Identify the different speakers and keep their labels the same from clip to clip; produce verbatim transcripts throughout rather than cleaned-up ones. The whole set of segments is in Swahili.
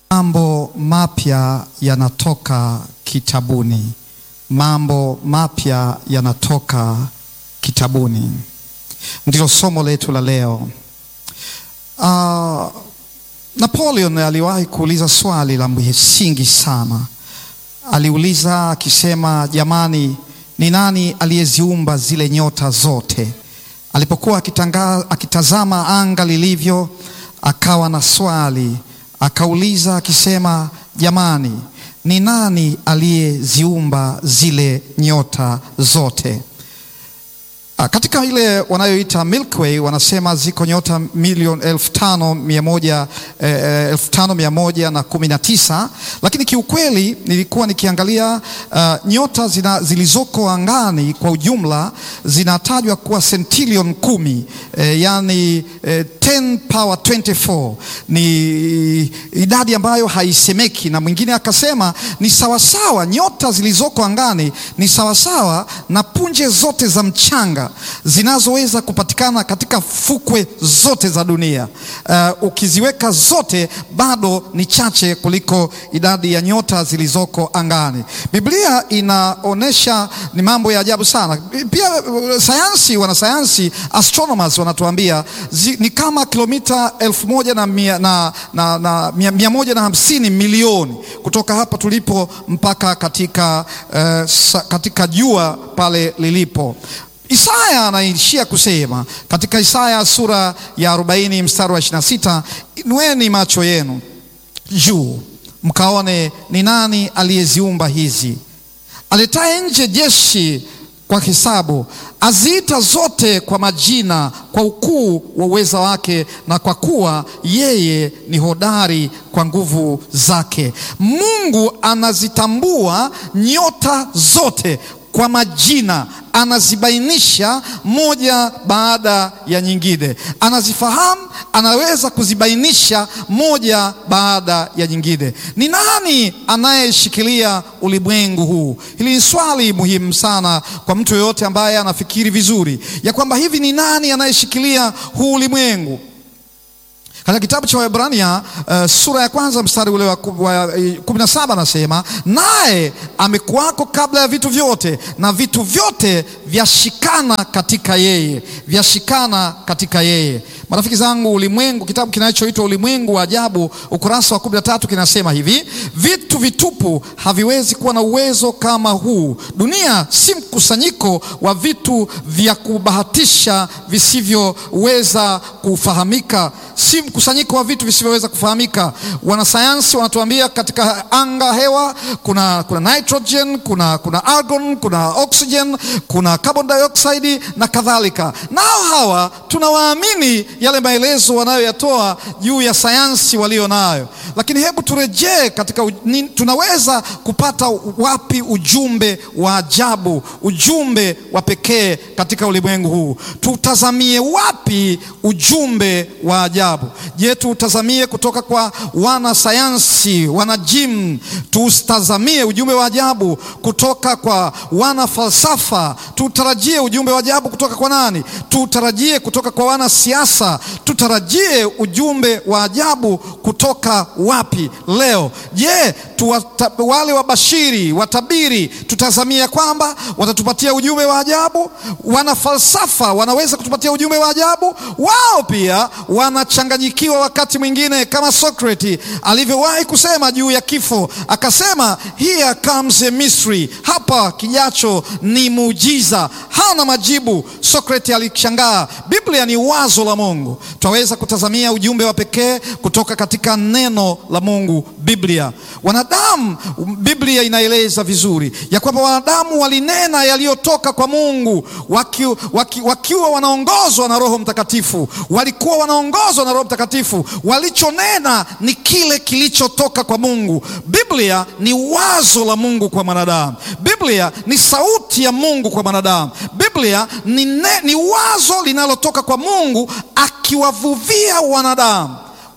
Speaker 1: Mambo mapya yanatoka kitabuni. Mambo mapya yanatoka kitabuni. Ndilo somo letu la leo. Uh, Napoleon aliwahi kuuliza swali la msingi sana. Aliuliza akisema, jamani, ni nani aliyeziumba zile nyota zote? Alipokuwa akitanga, akitazama anga lilivyo, akawa na swali. Akauliza akisema, jamani, ni nani aliyeziumba zile nyota zote? Katika ile wanayoita Milky Way wanasema ziko nyota milioni elfu tano mia moja eh, elfu tano mia moja na kumi na tisa, lakini kiukweli nilikuwa nikiangalia uh, nyota zina, zilizoko angani kwa ujumla zinatajwa kuwa centillion kumi, eh, yani eh, ten power twenty-four. Ni idadi ambayo haisemeki, na mwingine akasema ni sawasawa, nyota zilizoko angani ni sawasawa na punje zote za mchanga zinazoweza kupatikana katika fukwe zote za dunia. Uh, ukiziweka zote bado ni chache kuliko idadi ya nyota zilizoko angani. Biblia inaonesha ni mambo ya ajabu sana. Pia sayansi, wanasayansi astronomers wanatuambia zi, ni kama kilomita elfu moja na mia, na, na, na, mia, mia moja na hamsini milioni kutoka hapa tulipo mpaka katika, uh, sa, katika jua pale lilipo. Isaya anaishia kusema katika Isaya sura ya arobaini mstari wa ishirini na sita, inueni macho yenu juu mkaone ni nani aliyeziumba hizi, aletaye nje jeshi kwa hesabu, aziita zote kwa majina, kwa ukuu wa uweza wake, na kwa kuwa yeye ni hodari kwa nguvu zake. Mungu anazitambua nyota zote kwa majina, anazibainisha moja baada ya nyingine, anazifahamu, anaweza kuzibainisha moja baada ya nyingine. Ni nani anayeshikilia ulimwengu huu? Hili ni swali muhimu sana kwa mtu yeyote ambaye anafikiri vizuri ya kwamba hivi ni nani anayeshikilia huu ulimwengu. Katika kitabu cha Waebrania uh, sura ya kwanza mstari ule wa kumi na saba anasema, naye amekuwako kabla ya vitu vyote, na vitu vyote vyashikana katika yeye, vyashikana katika yeye. Marafiki zangu, ulimwengu, kitabu kinachoitwa Ulimwengu wa Ajabu, ukurasa wa kumi na tatu kinasema hivi: vitu vitupu haviwezi kuwa na uwezo kama huu. Dunia si mkusanyiko wa vitu vya kubahatisha visivyoweza kufahamika, si mkusanyiko wa vitu visivyoweza kufahamika. Wanasayansi wanatuambia katika anga hewa kuna kuna nitrogen, kuna kuna argon, kuna oxygen, kuna carbon dioxide na kadhalika. Nao hawa tunawaamini yale maelezo wanayoyatoa juu ya sayansi walio nayo, lakini hebu turejee katika ni, tunaweza kupata wapi ujumbe wa ajabu, ujumbe wa pekee katika ulimwengu huu? Tutazamie wapi ujumbe wa ajabu? Je, tutazamie kutoka kwa wana sayansi, wana jim? Tutazamie ujumbe wa ajabu kutoka kwa wana falsafa? Tutarajie ujumbe wa ajabu kutoka kwa nani? Tutarajie kutoka kwa wana siasa? Tutarajie ujumbe wa ajabu kutoka wapi leo? Je, tuwata, wale wabashiri, watabiri, tutazamia kwamba watatupatia ujumbe wa ajabu? Wana falsafa wanaweza kutupatia ujumbe wa ajabu? Wao pia wanachanganyikiwa wakati mwingine, kama Socrates alivyowahi kusema juu ya kifo, akasema here comes a mystery, hapa kijacho ni muujiza. Hana majibu. Socrates alishangaa. Biblia ni wazo la Mungu. Twaweza kutazamia ujumbe wa pekee kutoka katika neno la Mungu, Biblia. Wanadamu, Biblia inaeleza vizuri ya kwamba wanadamu walinena yaliyotoka kwa Mungu wakiwa waki, waki wanaongozwa na Roho Mtakatifu. Walikuwa wanaongozwa na Roho Mtakatifu. Walichonena ni kile kilichotoka kwa Mungu. Biblia ni wazo la Mungu kwa mwanadamu. Biblia ni sauti ya Mungu kwa mwanadamu. Biblia ni, ne, ni wazo linalotoka kwa Mungu akiwavuvia wanadamu.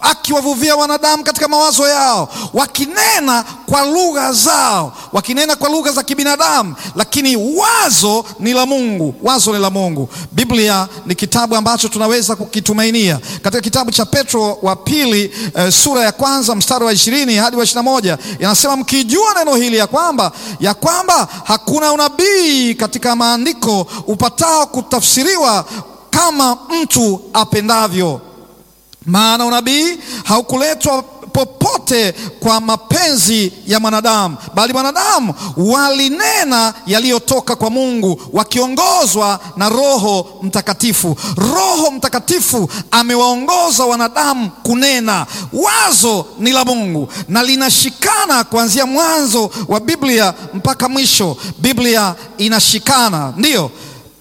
Speaker 1: akiwavuvia wanadamu katika mawazo yao, wakinena kwa lugha zao, wakinena kwa lugha za kibinadamu, lakini wazo ni la Mungu. Wazo ni la Mungu. Biblia ni kitabu ambacho tunaweza kukitumainia. Katika kitabu cha Petro wa pili e, sura ya kwanza mstari wa ishirini hadi wa ishirini na moja inasema, mkijua neno hili ya kwamba ya kwamba hakuna unabii katika maandiko upatao kutafsiriwa kama mtu apendavyo. Maana unabii haukuletwa popote kwa mapenzi ya mwanadamu, bali wanadamu walinena yaliyotoka kwa Mungu wakiongozwa na Roho Mtakatifu. Roho Mtakatifu amewaongoza wanadamu kunena. Wazo ni la Mungu na linashikana kuanzia mwanzo wa Biblia mpaka mwisho. Biblia inashikana. Ndiyo.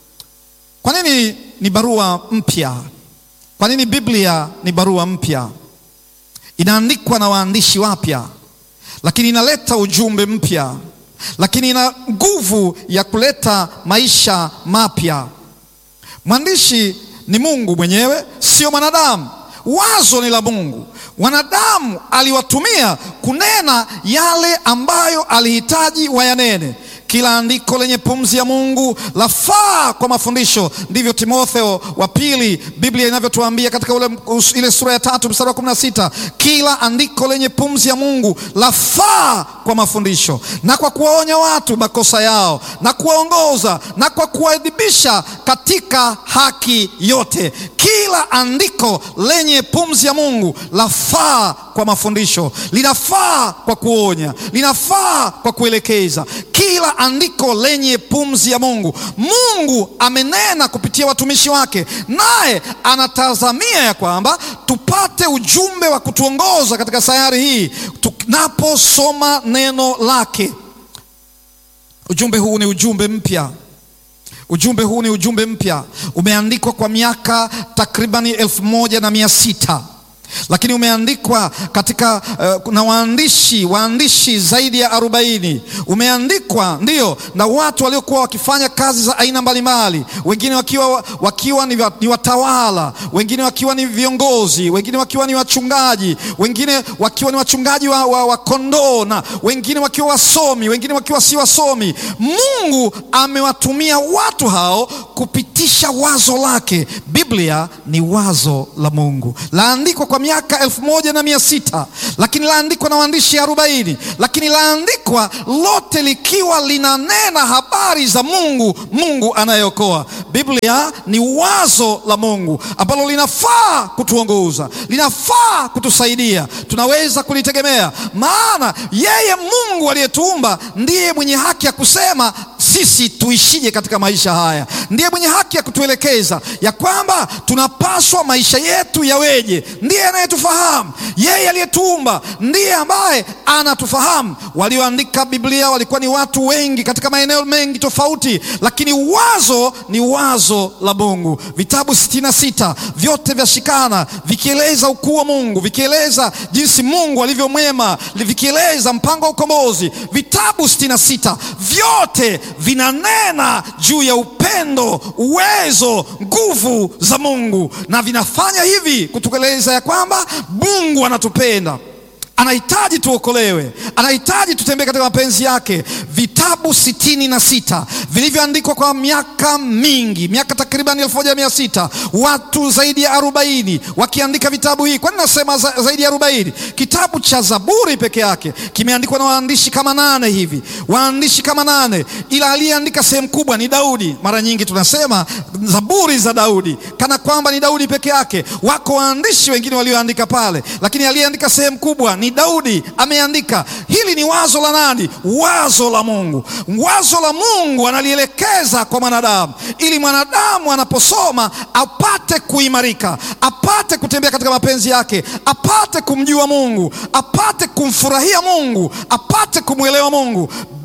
Speaker 1: Kwa nini ni barua mpya? Kwa nini Biblia ni barua mpya? Inaandikwa na waandishi wapya, lakini inaleta ujumbe mpya, lakini ina nguvu ya kuleta maisha mapya. Mwandishi ni Mungu mwenyewe, sio mwanadamu. Wazo ni la Mungu. Wanadamu aliwatumia kunena yale ambayo alihitaji wayanene. Kila andiko lenye pumzi ya Mungu lafaa kwa mafundisho, ndivyo Timotheo wa pili Biblia inavyotuambia katika ule, ile sura ya tatu mstari wa kumi na sita. Kila andiko lenye pumzi ya Mungu lafaa kwa mafundisho na kwa kuwaonya watu makosa yao na kuwaongoza na kwa kuwaadibisha katika haki yote. Kila andiko lenye pumzi ya Mungu lafaa kwa mafundisho, linafaa kwa kuonya, linafaa kwa kuelekeza. Kila andiko lenye pumzi ya Mungu. Mungu amenena kupitia watumishi wake, naye anatazamia ya kwamba tupate ujumbe wa kutuongoza katika sayari hii tunaposoma neno lake. Ujumbe huu ni ujumbe mpya. Ujumbe huu ni ujumbe mpya. Umeandikwa kwa miaka takribani elfu moja na mia sita. Lakini umeandikwa katika uh, na waandishi waandishi zaidi ya arobaini. Umeandikwa ndiyo na watu waliokuwa wakifanya kazi za aina mbalimbali, wengine wakiwa wakiwa ni, ni watawala, wengine wakiwa ni viongozi, wengine wakiwa ni wachungaji, wengine wakiwa ni wachungaji wa, wa, wa kondoo, na wengine wakiwa wasomi, wengine wakiwa si wasomi. Mungu amewatumia watu hao kupitisha wazo lake. Biblia ni wazo la Mungu. Laandikwa kwa miaka elfu moja na mia sita, lakini laandikwa na waandishi arobaini, lakini laandikwa lote likiwa linanena habari za Mungu, Mungu anayeokoa. Biblia ni wazo la Mungu ambalo linafaa kutuongoza, linafaa kutusaidia. Tunaweza kulitegemea, maana yeye Mungu aliyetuumba ndiye mwenye haki ya kusema sisi tuishije katika maisha haya. Ndiye mwenye haki ya kutuelekeza ya kwamba tunapaswa maisha yetu yaweje. Ndiye anayetufahamu. Yeye aliyetuumba ndiye ambaye anatufahamu. Walioandika Biblia walikuwa ni watu wengi katika maeneo mengi tofauti, lakini wazo ni wazo la Mungu. Vitabu sitini na sita vyote vyashikana vikieleza ukuu wa Mungu, vikieleza jinsi Mungu alivyo mwema, vikieleza mpango wa ukombozi. Vitabu sitini na sita vyote vinanena juu ya upendo, uwezo, nguvu za Mungu, na vinafanya hivi kutueleza ya kwamba Mungu anatupenda, anahitaji tuokolewe, anahitaji tutembee katika mapenzi yake. Vitabu sitini na sita vilivyoandikwa kwa miaka mingi, miaka takriban elfu moja mia sita, watu zaidi ya arobaini wakiandika vitabu hii. Kwa nini nasema za, zaidi ya arobaini? Kitabu cha Zaburi peke yake kimeandikwa na waandishi kama nane hivi, waandishi kama nane, ila aliyeandika sehemu kubwa ni Daudi. Mara nyingi tunasema Zaburi za Daudi kana kwamba ni Daudi peke yake. Wako waandishi wengine walioandika pale, lakini aliyeandika sehemu kubwa ni Daudi. Ameandika. Hili ni wazo la nani? Wazo la Mungu. Wazo la Mungu analielekeza kwa mwanadamu, ili mwanadamu anaposoma apate kuimarika, apate kutembea katika mapenzi yake, apate kumjua Mungu, apate kumfurahia Mungu, apate kumwelewa Mungu.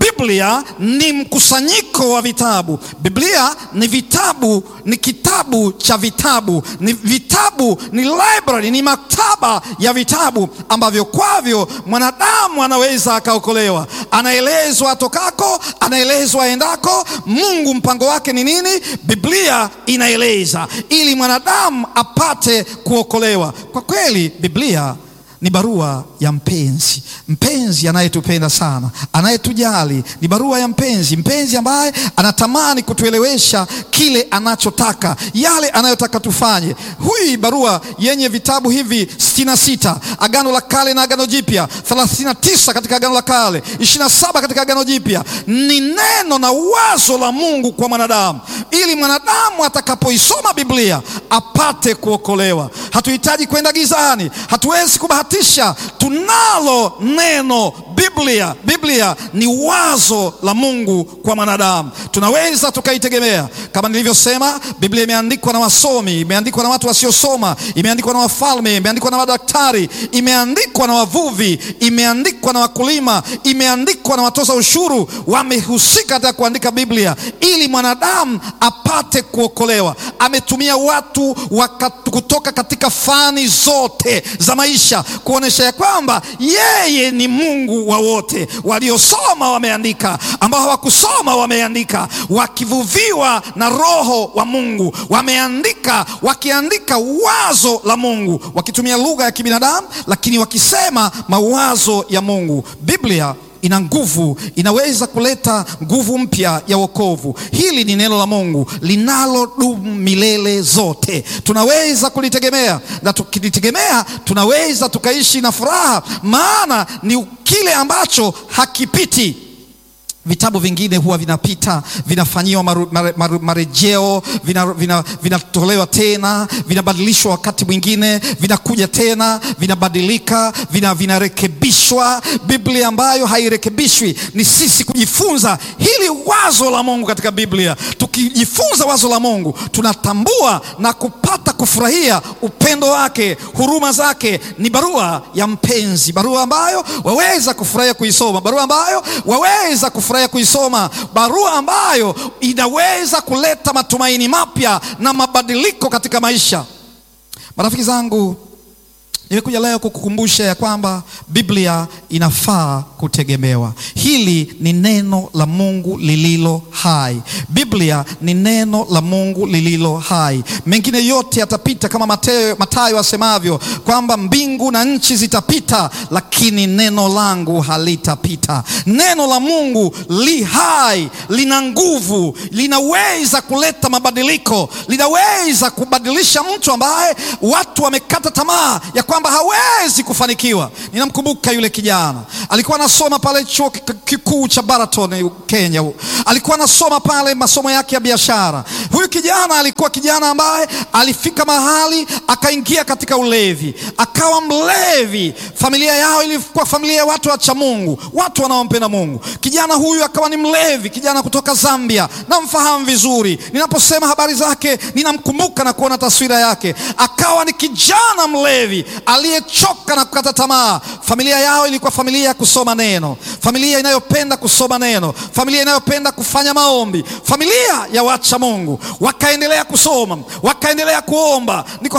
Speaker 1: Biblia ni mkusanyiko wa vitabu. Biblia ni vitabu, ni kitabu cha vitabu, ni vitabu, ni library, ni maktaba ya vitabu ambavyo kwavyo mwanadamu anaweza akaokolewa. Anaelezwa atokako, anaelezwa aendako, Mungu mpango wake ni nini, Biblia inaeleza ili mwanadamu apate kuokolewa. Kwa kweli Biblia ni barua ya mpenzi, mpenzi anayetupenda sana, anayetujali. Ni barua ya mpenzi, mpenzi ambaye anatamani kutuelewesha kile anachotaka, yale anayotaka tufanye. Hui barua yenye vitabu hivi sitini na sita, Agano la Kale na Agano Jipya, thelathini na tisa katika Agano la Kale, ishirini na saba katika Agano Jipya, ni neno na wazo la Mungu kwa mwanadamu, ili mwanadamu atakapoisoma Biblia apate kuokolewa. Hatuhitaji kwenda gizani, hatuwezi kubahatisha. Tunalo neno Biblia. Biblia ni wazo la Mungu kwa mwanadamu, tunaweza tukaitegemea. Kama nilivyosema, Biblia imeandikwa na wasomi, imeandikwa na watu wasiosoma, imeandikwa na wafalme, imeandikwa na madaktari, imeandikwa na wavuvi, imeandikwa na wakulima, imeandikwa na watoza ushuru. Wamehusika katika kuandika Biblia ili mwanadamu apate kuokolewa. Ametumia watu wakatu kutoka katika fani zote za maisha kuonesha ya kwamba yeye ni Mungu wa wote. Waliosoma wameandika, ambao hawakusoma wameandika, wakivuviwa na Roho wa Mungu wameandika, wakiandika wazo la Mungu, wakitumia lugha ya kibinadamu lakini wakisema mawazo ya Mungu. Biblia ina nguvu, inaweza kuleta nguvu mpya ya wokovu. Hili ni neno la Mungu linalodumu milele zote. Tunaweza kulitegemea, na tukilitegemea tunaweza tukaishi na furaha, maana ni kile ambacho hakipiti. Vitabu vingine huwa vinapita, vinafanyiwa maru, mare, maru, marejeo, vinatolewa vina, vina tena, vinabadilishwa wakati mwingine, vinakuja tena, vinabadilika, vina, vinarekebishwa. Biblia ambayo hairekebishwi ni sisi kujifunza hili wazo la Mungu katika Biblia. Tukijifunza wazo la Mungu, tunatambua na kupata kufurahia upendo wake, huruma zake. Ni barua ya mpenzi, barua ambayo waweza kufurahia kuisoma, barua ambayo waweza kufurahia ya kuisoma, barua ambayo inaweza kuleta matumaini mapya na mabadiliko katika maisha. Marafiki zangu, nimekuja leo kukukumbusha ya kwamba Biblia inafaa kutegemewa. Hili ni neno la Mungu lililo hai. Biblia ni neno la Mungu lililo hai. Mengine yote yatapita, kama Mathayo Mathayo asemavyo kwamba mbingu na nchi zitapita, lakini neno langu halitapita. Neno la Mungu li hai, lina nguvu, linaweza kuleta mabadiliko, linaweza kubadilisha mtu ambaye watu wamekata tamaa ya kwamba hawezi kufanikiwa. Ninamkumbuka yule kijana, alikuwa anasoma pale chuo kikuu cha Baraton, Kenya. Alikuwa anasoma pale masomo yake ya biashara. Huyu kijana alikuwa kijana ambaye alifika mahali akaingia katika ulevi, akawa mlevi. Familia yao ilikuwa familia ya watu wacha Mungu, watu wanaompenda Mungu. Kijana huyu akawa ni mlevi, kijana kutoka Zambia, namfahamu vizuri. Ninaposema habari zake ninamkumbuka na kuona taswira yake. Akawa ni kijana mlevi aliyechoka na kukata tamaa. Familia yao ilikuwa familia ya kusoma neno, familia inayopenda kusoma neno, familia inayopenda kufanya maombi, familia ya wacha Mungu. Wakaendelea kusoma, wakaendelea kuomba. Niko